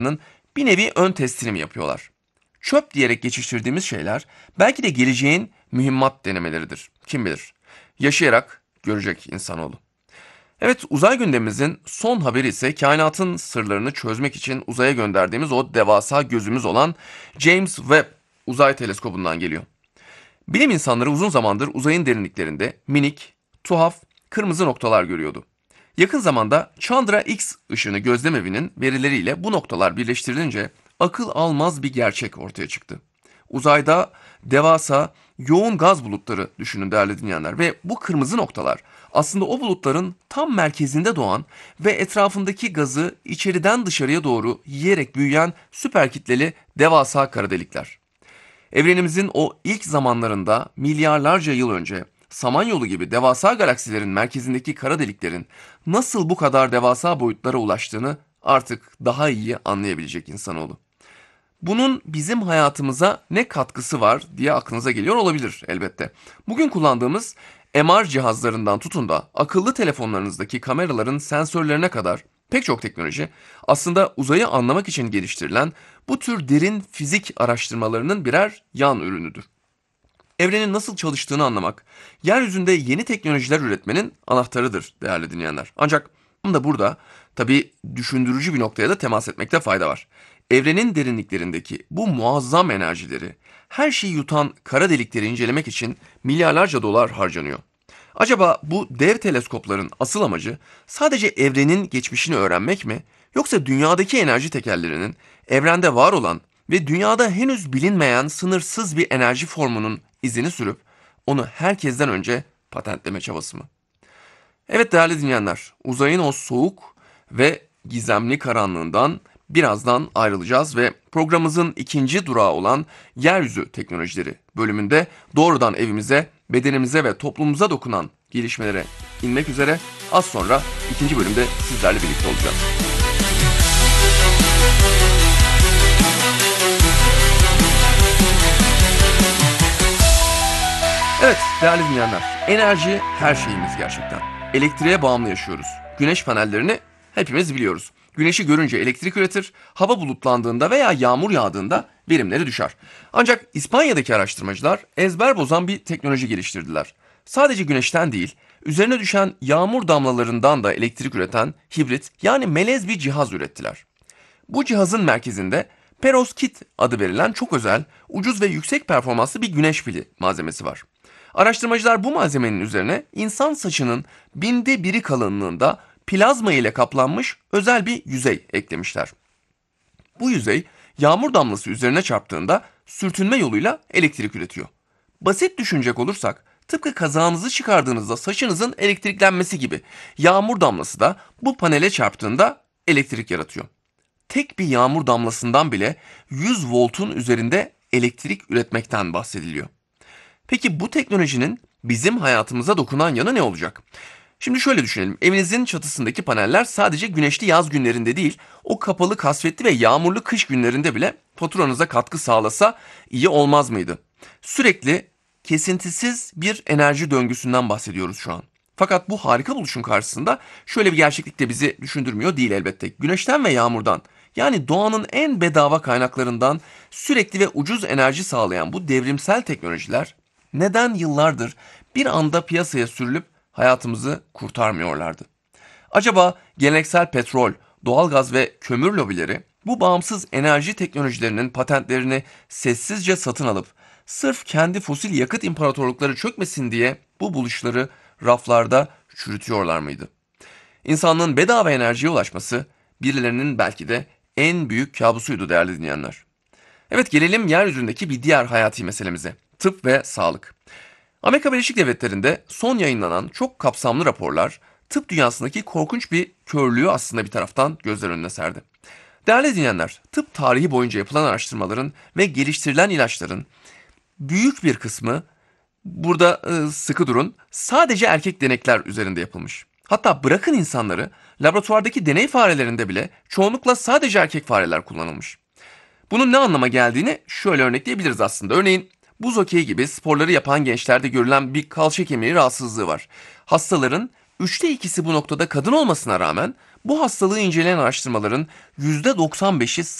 bir nevi ön testini mi yapıyorlar? Çöp diyerek geçiştirdiğimiz şeyler belki de geleceğin mühimmat denemeleridir. Kim bilir? Yaşayarak görecek insanoğlu. Evet, uzay gündemimizin son haberi ise kainatın sırlarını çözmek için uzaya gönderdiğimiz o devasa gözümüz olan James Webb Uzay Teleskobu'ndan geliyor. Bilim insanları uzun zamandır uzayın derinliklerinde minik, tuhaf, kırmızı noktalar görüyordu. Yakın zamanda Chandra X ışını gözlemevinin verileriyle bu noktalar birleştirilince akıl almaz bir gerçek ortaya çıktı. Uzayda devasa, yoğun gaz bulutları düşünün değerli dinleyenler ve bu kırmızı noktalar aslında o bulutların tam merkezinde doğan ve etrafındaki gazı içeriden dışarıya doğru yiyerek büyüyen süper kütleli devasa kara delikler. Evrenimizin o ilk zamanlarında milyarlarca yıl önce Samanyolu gibi devasa galaksilerin merkezindeki kara deliklerin nasıl bu kadar devasa boyutlara ulaştığını artık daha iyi anlayabilecek insanoğlu. Bunun bizim hayatımıza ne katkısı var diye aklınıza geliyor olabilir elbette. Bugün kullandığımız MR cihazlarından tutun da akıllı telefonlarınızdaki kameraların sensörlerine kadar pek çok teknoloji aslında uzayı anlamak için geliştirilen bu tür derin fizik araştırmalarının birer yan ürünüdür. Evrenin nasıl çalıştığını anlamak, yeryüzünde yeni teknolojiler üretmenin anahtarıdır değerli dinleyenler. Ancak tam da burada tabii düşündürücü bir noktaya da temas etmekte fayda var. Evrenin derinliklerindeki bu muazzam enerjileri, her şeyi yutan kara delikleri incelemek için milyarlarca dolar harcanıyor. Acaba bu dev teleskopların asıl amacı sadece evrenin geçmişini öğrenmek mi? Yoksa dünyadaki enerji tekerlerinin evrende var olan ve dünyada henüz bilinmeyen sınırsız bir enerji formunun izini sürüp onu herkesten önce patentleme çabası mı? Evet değerli dinleyenler, uzayın o soğuk ve gizemli karanlığından birazdan ayrılacağız ve programımızın ikinci durağı olan Yeryüzü Teknolojileri bölümünde doğrudan evimize, bedenimize ve toplumumuza dokunan gelişmelere inmek üzere az sonra ikinci bölümde sizlerle birlikte olacağız. Evet değerli dinleyenler, enerji her şeyimiz gerçekten. Elektriğe bağımlı yaşıyoruz. Güneş panellerini hepimiz biliyoruz. Güneşi görünce elektrik üretir, hava bulutlandığında veya yağmur yağdığında verimleri düşer. Ancak İspanya'daki araştırmacılar ezber bozan bir teknoloji geliştirdiler. Sadece güneşten değil, üzerine düşen yağmur damlalarından da elektrik üreten hibrit yani melez bir cihaz ürettiler. Bu cihazın merkezinde perovskit adı verilen çok özel, ucuz ve yüksek performanslı bir güneş pili malzemesi var. Araştırmacılar bu malzemenin üzerine insan saçının 1/1000 kalınlığında plazma ile kaplanmış özel bir yüzey eklemişler. Bu yüzey yağmur damlası üzerine çarptığında sürtünme yoluyla elektrik üretiyor. Basit düşünecek olursak tıpkı kazağınızı çıkardığınızda saçınızın elektriklenmesi gibi yağmur damlası da bu panele çarptığında elektrik yaratıyor. Tek bir yağmur damlasından bile 100 voltun üzerinde elektrik üretmekten bahsediliyor. Peki bu teknolojinin bizim hayatımıza dokunan yanı ne olacak? Şimdi şöyle düşünelim. Evinizin çatısındaki paneller sadece güneşli yaz günlerinde değil, o kapalı, kasvetli ve yağmurlu kış günlerinde bile faturanıza katkı sağlasa iyi olmaz mıydı? Sürekli kesintisiz bir enerji döngüsünden bahsediyoruz şu an. Fakat bu harika buluşun karşısında şöyle bir gerçeklik de bizi düşündürmüyor değil elbette. Güneşten ve yağmurdan, yani doğanın en bedava kaynaklarından sürekli ve ucuz enerji sağlayan bu devrimsel teknolojiler neden yıllardır bir anda piyasaya sürülüp hayatımızı kurtarmıyorlardı? Acaba geleneksel petrol, doğalgaz ve kömür lobileri bu bağımsız enerji teknolojilerinin patentlerini sessizce satın alıp sırf kendi fosil yakıt imparatorlukları çökmesin diye bu buluşları raflarda çürütüyorlar mıydı? İnsanlığın bedava enerjiye ulaşması birilerinin belki de en büyük kabusuydu değerli dinleyenler. Evet, gelelim yeryüzündeki bir diğer hayati meselemize. Tıp ve sağlık. Amerika Birleşik Devletleri'nde son yayınlanan çok kapsamlı raporlar tıp dünyasındaki korkunç bir körlüğü aslında bir taraftan gözler önüne serdi. Değerli dinleyenler, tıp tarihi boyunca yapılan araştırmaların ve geliştirilen ilaçların büyük bir kısmı, burada sıkı durun, sadece erkek denekler üzerinde yapılmış. Hatta bırakın insanları, laboratuvardaki deney farelerinde bile çoğunlukla sadece erkek fareler kullanılmış. Bunun ne anlama geldiğini şöyle örnekleyebiliriz aslında. Örneğin buz hokeyi gibi sporları yapan gençlerde görülen bir kalça kemiği rahatsızlığı var. Hastaların 2/3'ü bu noktada kadın olmasına rağmen Bu hastalığı inceleyen araştırmaların %95'i